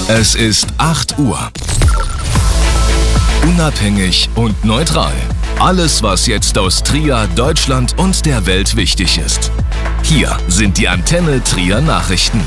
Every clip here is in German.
Es ist 8 Uhr. Unabhängig und neutral. Alles, was jetzt aus Trier, Deutschland und der Welt wichtig ist. Hier sind die Antenne Trier Nachrichten.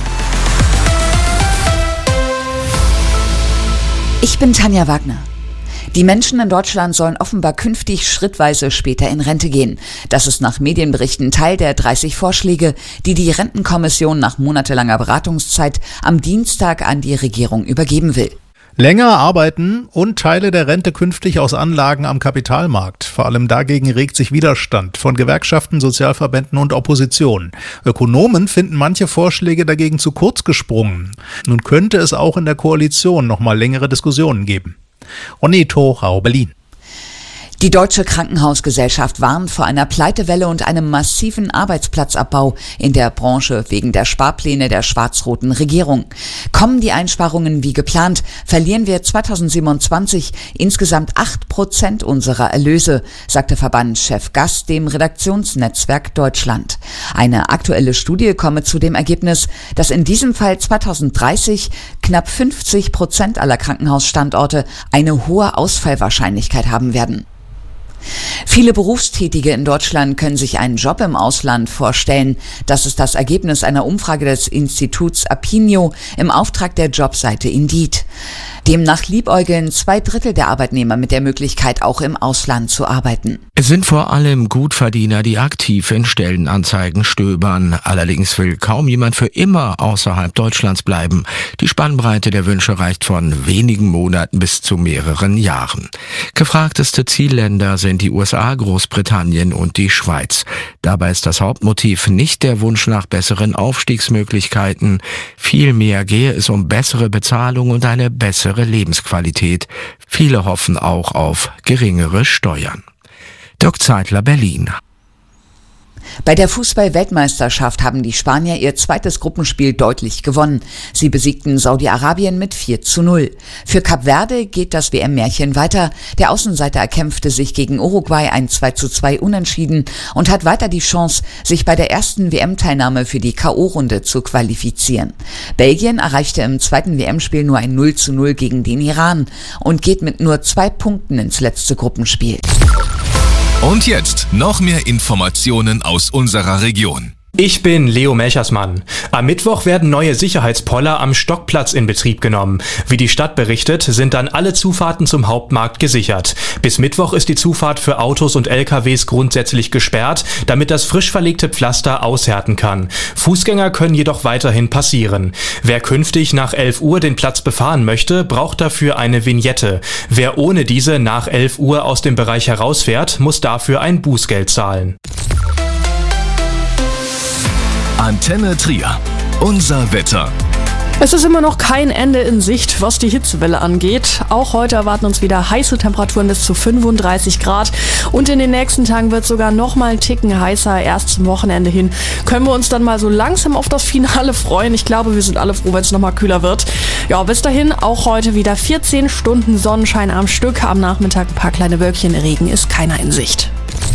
Ich bin Tanja Wagner. Die Menschen in Deutschland sollen offenbar künftig schrittweise später in Rente gehen. Das ist nach Medienberichten Teil der 30 Vorschläge, die die Rentenkommission nach monatelanger Beratungszeit am Dienstag an die Regierung übergeben will. Länger arbeiten und Teile der Rente künftig aus Anlagen am Kapitalmarkt. Vor allem dagegen regt sich Widerstand von Gewerkschaften, Sozialverbänden und Opposition. Ökonomen finden manche Vorschläge dagegen zu kurz gesprungen. Nun könnte es auch in der Koalition noch mal längere Diskussionen geben. Ronny Thorau, Berlin. Die Deutsche Krankenhausgesellschaft warnt vor einer Pleitewelle und einem massiven Arbeitsplatzabbau in der Branche wegen der Sparpläne der schwarz-roten Regierung. Kommen die Einsparungen wie geplant, verlieren wir 2027 insgesamt 8% unserer Erlöse, sagte Verbandschef Gast dem Redaktionsnetzwerk Deutschland. Eine aktuelle Studie komme zu dem Ergebnis, dass in diesem Fall 2030 knapp 50% aller Krankenhausstandorte eine hohe Ausfallwahrscheinlichkeit haben werden. Viele Berufstätige in Deutschland können sich einen Job im Ausland vorstellen. Das ist das Ergebnis einer Umfrage des Instituts Apinio im Auftrag der Jobseite Indeed. Demnach liebäugeln 2/3 der Arbeitnehmer mit der Möglichkeit, auch im Ausland zu arbeiten. Es sind vor allem Gutverdiener, die aktiv in Stellenanzeigen stöbern. Allerdings will kaum jemand für immer außerhalb Deutschlands bleiben. Die Spannbreite der Wünsche reicht von wenigen Monaten bis zu mehreren Jahren. Gefragteste Zielländer sind die USA, Großbritannien und die Schweiz. Dabei ist das Hauptmotiv nicht der Wunsch nach besseren Aufstiegsmöglichkeiten. Vielmehr gehe es um bessere Bezahlung und eine bessere Lebensqualität. Viele hoffen auch auf geringere Steuern. Dirk Zeitler, Berlin. Bei der Fußball-Weltmeisterschaft haben die Spanier ihr zweites Gruppenspiel deutlich gewonnen. Sie besiegten Saudi-Arabien mit 4:0. Für Kap Verde geht das WM-Märchen weiter. Der Außenseiter erkämpfte sich gegen Uruguay ein 2:2 Unentschieden und hat weiter die Chance, sich bei der ersten WM-Teilnahme für die K.O.-Runde zu qualifizieren. Belgien erreichte im zweiten WM-Spiel nur ein 0:0 gegen den Iran und geht mit nur 2 Punkten ins letzte Gruppenspiel. Und jetzt noch mehr Informationen aus unserer Region. Ich bin Leo Melchersmann. Am Mittwoch werden neue Sicherheitspoller am Stockplatz in Betrieb genommen. Wie die Stadt berichtet, sind dann alle Zufahrten zum Hauptmarkt gesichert. Bis Mittwoch ist die Zufahrt für Autos und LKWs grundsätzlich gesperrt, damit das frisch verlegte Pflaster aushärten kann. Fußgänger können jedoch weiterhin passieren. Wer künftig nach 11 Uhr den Platz befahren möchte, braucht dafür eine Vignette. Wer ohne diese nach 11 Uhr aus dem Bereich herausfährt, muss dafür ein Bußgeld zahlen. Antenne Trier. Unser Wetter. Es ist immer noch kein Ende in Sicht, was die Hitzewelle angeht. Auch heute erwarten uns wieder heiße Temperaturen bis zu 35 Grad. Und in den nächsten Tagen wird es sogar noch mal einen Ticken heißer. Erst zum Wochenende hin können wir uns dann mal so langsam auf das Finale freuen. Ich glaube, wir sind alle froh, wenn es noch mal kühler wird. Ja, bis dahin auch heute wieder 14 Stunden Sonnenschein am Stück. Am Nachmittag ein paar kleine Wölkchen. Regen ist keiner in Sicht.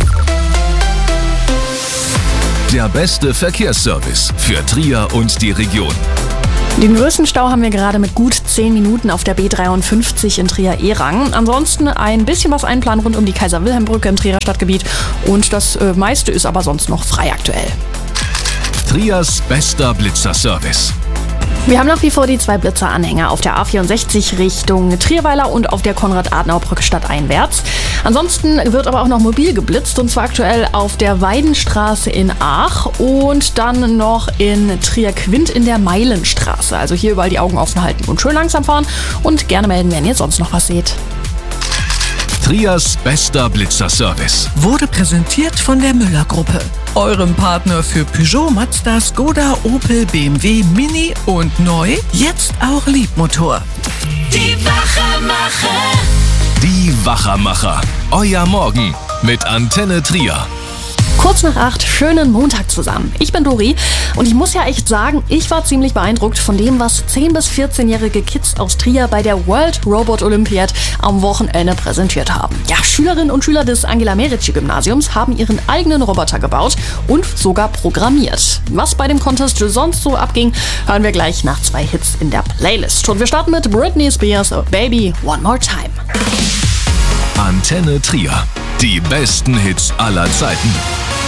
Der beste Verkehrsservice für Trier und die Region. Den größten Stau haben wir gerade mit gut 10 Minuten auf der B53 in Trier-Ehrang. Ansonsten ein bisschen was einplanen rund um die Kaiser-Wilhelm-Brücke im Trierer Stadtgebiet. Und das meiste ist aber sonst noch frei aktuell. Triers bester Blitzerservice. Wir haben nach wie vor die 2 Blitzeranhänger auf der A64 Richtung Trierweiler und auf der Konrad-Adenauer-Brücke stadteinwärts. Ansonsten wird aber auch noch mobil geblitzt, und zwar aktuell auf der Weidenstraße in Aach und dann noch in Trier-Quint in der Meilenstraße. Also hier überall die Augen offen halten und schön langsam fahren und gerne melden, wenn ihr sonst noch was seht. Triers bester Blitzerservice wurde präsentiert von der Müller-Gruppe, eurem Partner für Peugeot, Mazda, Skoda, Opel, BMW, Mini und neu, jetzt auch Liebmotor. Die Wachermacher. Die Wachermacher. Euer Morgen mit Antenne Trier. Kurz nach 8, schönen Montag zusammen. Ich bin Dori und ich muss ja echt sagen, ich war ziemlich beeindruckt von dem, was 10- bis 14-jährige Kids aus Trier bei der World Robot Olympiad am Wochenende präsentiert haben. Ja, Schülerinnen und Schüler des Angela-Merici-Gymnasiums haben ihren eigenen Roboter gebaut und sogar programmiert. Was bei dem Contest sonst so abging, hören wir gleich nach 2 Hits in der Playlist. Und wir starten mit Britney Spears' Baby One More Time. Antenne Trier. Die besten Hits aller Zeiten.